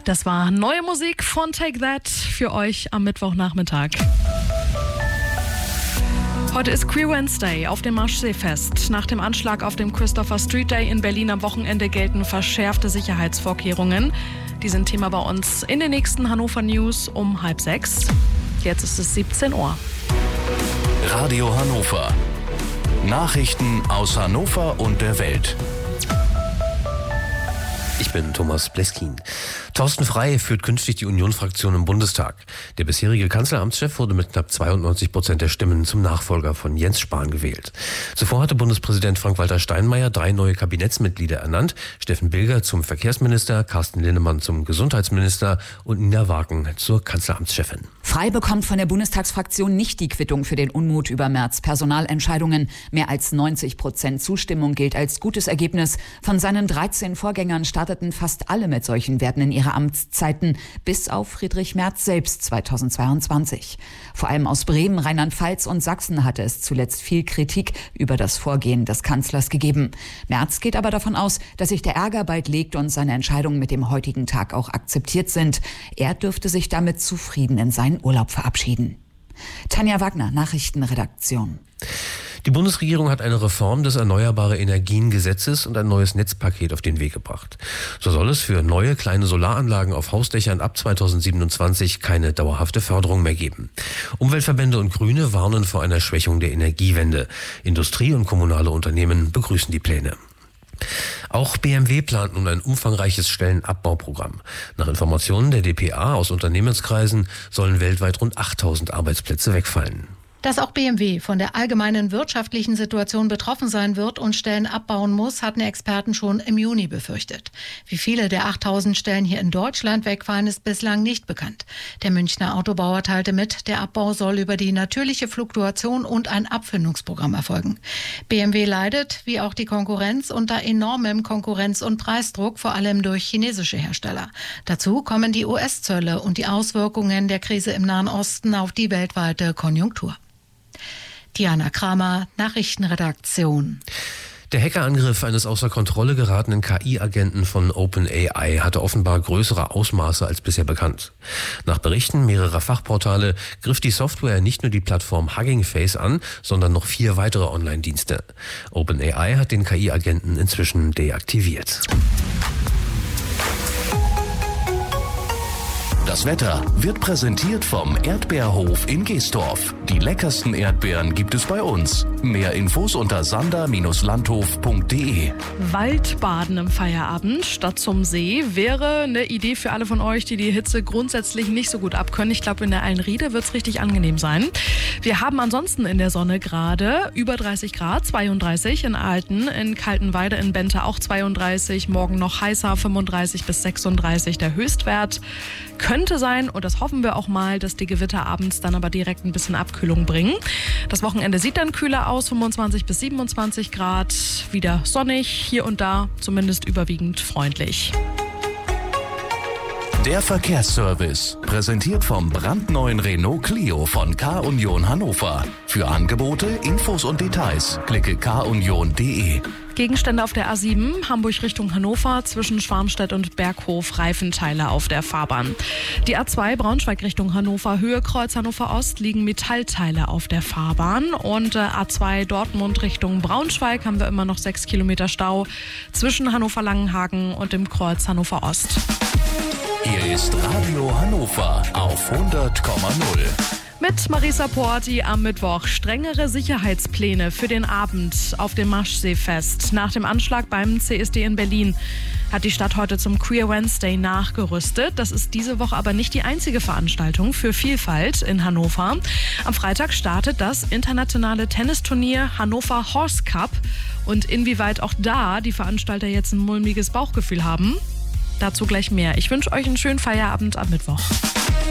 Das war neue Musik von Take That für euch am Mittwochnachmittag. Heute ist Queer Wednesday auf dem Maschseefest. Nach dem Anschlag auf dem Christopher Street Day in Berlin am Wochenende gelten verschärfte Sicherheitsvorkehrungen. Die sind Thema bei uns in den nächsten Hannover News um 5:30. Jetzt ist es 17 Uhr. Radio Hannover. Nachrichten aus Hannover und der Welt. Ich bin Thomas Bleskin. Thorsten Frey führt künftig die Union-Fraktion im Bundestag. Der bisherige Kanzleramtschef wurde mit knapp 92% der Stimmen zum Nachfolger von Jens Spahn gewählt. Zuvor hatte Bundespräsident Frank-Walter Steinmeier 3 neue Kabinettsmitglieder ernannt. Steffen Bilger zum Verkehrsminister, Carsten Linnemann zum Gesundheitsminister und Nina Wagen zur Kanzleramtschefin. Frey bekommt von der Bundestagsfraktion nicht die Quittung für den Unmut über Merz' Personalentscheidungen. Mehr als 90% Zustimmung gilt als gutes Ergebnis. Von seinen 13 Vorgängern starteten fast alle mit solchen Werten in ihre Amtszeiten, bis auf Friedrich Merz selbst 2022. Vor allem aus Bremen, Rheinland-Pfalz und Sachsen hatte es zuletzt viel Kritik über das Vorgehen des Kanzlers gegeben. Merz geht aber davon aus, dass sich der Ärger bald legt und seine Entscheidungen mit dem heutigen Tag auch akzeptiert sind. Er dürfte sich damit zufrieden in seinen Urlaub verabschieden. Tanja Wagner, Nachrichtenredaktion. Die Bundesregierung hat eine Reform des Erneuerbare-Energien-Gesetzes und ein neues Netzpaket auf den Weg gebracht. So soll es für neue kleine Solaranlagen auf Hausdächern ab 2027 keine dauerhafte Förderung mehr geben. Umweltverbände und Grüne warnen vor einer Schwächung der Energiewende. Industrie und kommunale Unternehmen begrüßen die Pläne. Auch BMW plant nun ein umfangreiches Stellenabbauprogramm. Nach Informationen der dpa aus Unternehmenskreisen sollen weltweit rund 8000 Arbeitsplätze wegfallen. Dass auch BMW von der allgemeinen wirtschaftlichen Situation betroffen sein wird und Stellen abbauen muss, hatten Experten schon im Juni befürchtet. Wie viele der 8000 Stellen hier in Deutschland wegfallen, ist bislang nicht bekannt. Der Münchner Autobauer teilte mit, der Abbau soll über die natürliche Fluktuation und ein Abfindungsprogramm erfolgen. BMW leidet, wie auch die Konkurrenz, unter enormem Konkurrenz- und Preisdruck, vor allem durch chinesische Hersteller. Dazu kommen die US-Zölle und die Auswirkungen der Krise im Nahen Osten auf die weltweite Konjunktur. Diana Kramer, Nachrichtenredaktion. Der Hackerangriff eines außer Kontrolle geratenen KI-Agenten von OpenAI hatte offenbar größere Ausmaße als bisher bekannt. Nach Berichten mehrerer Fachportale griff die Software nicht nur die Plattform Hugging Face an, sondern noch 4 weitere Online-Dienste. OpenAI hat den KI-Agenten inzwischen deaktiviert. Das Wetter wird präsentiert vom Erdbeerhof in Geestorf. Die leckersten Erdbeeren gibt es bei uns. Mehr Infos unter sander-landhof.de. Waldbaden im Feierabend statt zum See wäre eine Idee für alle von euch, die Hitze grundsätzlich nicht so gut abkönnen. Ich glaube, in der Eilenriede wird es richtig angenehm sein. Wir haben ansonsten in der Sonne gerade über 30 Grad, 32 in Alten, in Kaltenweide, in Bente auch 32, morgen noch heißer, 35 bis 36 der Höchstwert. Könnte sein, und das hoffen wir auch mal, dass die Gewitter abends dann aber direkt ein bisschen Abkühlung bringen. Das Wochenende sieht dann kühler aus, 25 bis 27 Grad, wieder sonnig, hier und da zumindest überwiegend freundlich. Der Verkehrsservice, präsentiert vom brandneuen Renault Clio von K-Union Hannover. Für Angebote, Infos und Details klicke kunion.de. Gegenstände auf der A7, Hamburg Richtung Hannover, zwischen Schwarmstedt und Berghof, Reifenteile auf der Fahrbahn. Die A2 Braunschweig Richtung Hannover, Höhe Kreuz Hannover Ost, liegen Metallteile auf der Fahrbahn. Und A2 Dortmund Richtung Braunschweig haben wir immer noch 6 Kilometer Stau zwischen Hannover-Langenhagen und dem Kreuz Hannover Ost. Hier ist Radio Hannover auf 100,0. Mit Marisa Porti am Mittwoch. Strengere Sicherheitspläne für den Abend auf dem Maschseefest. Nach dem Anschlag beim CSD in Berlin hat die Stadt heute zum Queer Wednesday nachgerüstet. Das ist diese Woche aber nicht die einzige Veranstaltung für Vielfalt in Hannover. Am Freitag startet das internationale Tennisturnier Hannover Horse Cup. Und inwieweit auch da die Veranstalter jetzt ein mulmiges Bauchgefühl haben, dazu gleich mehr. Ich wünsche euch einen schönen Feierabend am Mittwoch.